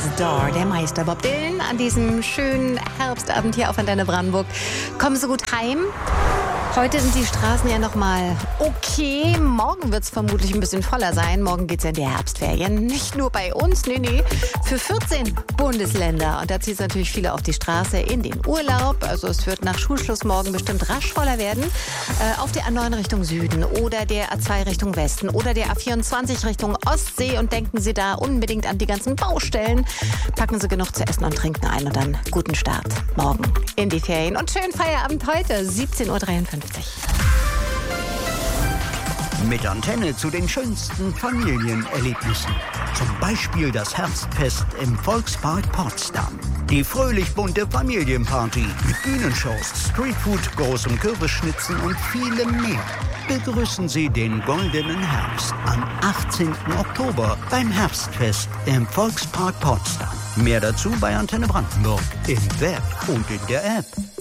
Devil's Door, der Meister Bob Dylan an diesem schönen Herbstabend hier auf Antenne Brandenburg. Kommen Sie gut heim. Heute sind die Straßen ja nochmal okay. Morgen wird es vermutlich ein bisschen voller sein. Morgen geht es ja in die Herbstferien. Nicht nur bei uns, nee. Für 14 Bundesländer. Und da zieht es natürlich viele auf die Straße in den Urlaub. Also es wird nach Schulschluss morgen bestimmt rasch voller werden. Auf der A9 Richtung Süden oder der A2 Richtung Westen oder der A24 Richtung Ostsee. Und denken Sie da unbedingt an die ganzen Baustellen. Packen Sie genug zu essen und trinken ein und dann guten Start morgen in die Ferien. Und schönen Feierabend heute, 17:53 Uhr. Mit Antenne zu den schönsten Familienerlebnissen. Zum Beispiel das Herbstfest im Volkspark Potsdam. Die fröhlich bunte Familienparty mit Bühnenshows, Streetfood, großem Kürbisschnitzen und vielem mehr. Begrüßen Sie den goldenen Herbst am 18. Oktober beim Herbstfest im Volkspark Potsdam. Mehr dazu bei Antenne Brandenburg im Web und in der App.